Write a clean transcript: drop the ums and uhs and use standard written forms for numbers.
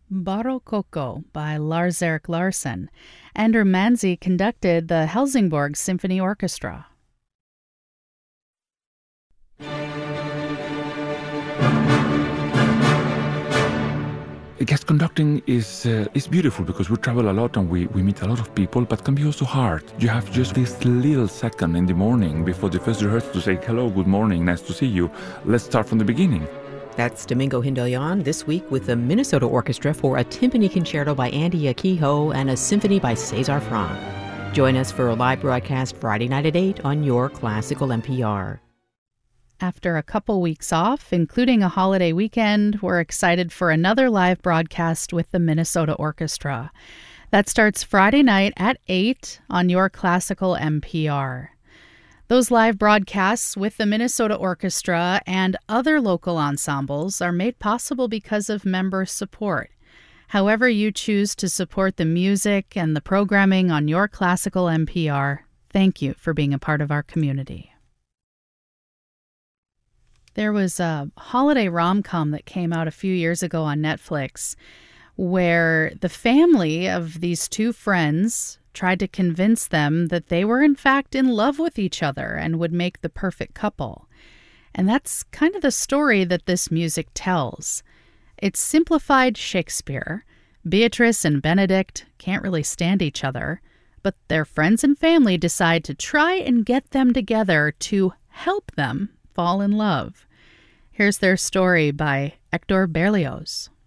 Barokoko by Lars-Erik Larsson. Andrew Manzi conducted the Helsingborg Symphony Orchestra. Guest conducting is beautiful because we travel a lot and we meet a lot of people, but can be also hard. You have just this little second in the morning before the first rehearsal to say, hello, good morning, nice to see you. Let's start from the beginning. That's Domingo Hindoyan this week with the Minnesota Orchestra for a timpani concerto by Andy Akiho and a symphony by César Franck. Join us for a live broadcast Friday night at 8 on your Classical NPR. After a couple weeks off, including a holiday weekend, we're excited for another live broadcast with the Minnesota Orchestra. That starts Friday night at 8 on your Classical NPR. Those live broadcasts with the Minnesota Orchestra and other local ensembles are made possible because of member support. However you choose to support the music and the programming on your Classical NPR, thank you for being a part of our community. There was a holiday rom-com that came out a few years ago on Netflix where the family of these two friends tried to convince them that they were in fact in love with each other and would make the perfect couple. And that's kind of the story that this music tells. It's simplified Shakespeare. Beatrice and Benedict can't really stand each other, but their friends and family decide to try and get them together to help them fall in love. Here's their story by Hector Berlioz.